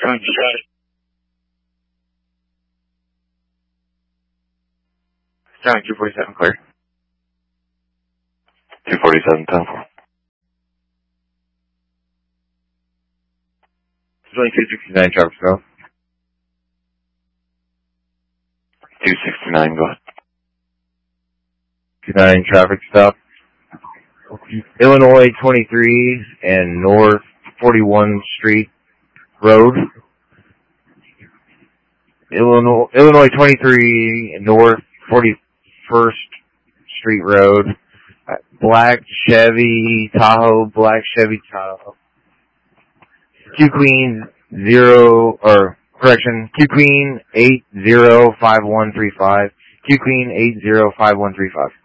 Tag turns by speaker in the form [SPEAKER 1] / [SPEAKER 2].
[SPEAKER 1] Sound 247 clear.
[SPEAKER 2] 247, 10-4.
[SPEAKER 1] It's only 269 traffic stop.
[SPEAKER 2] 269, go ahead.
[SPEAKER 1] 29 traffic stop. Illinois 23 and North 41 Street Road. Illinois 23 and North 41st Street Road. Black Chevy Tahoe. Q Queen 805135. Q Queen 805135.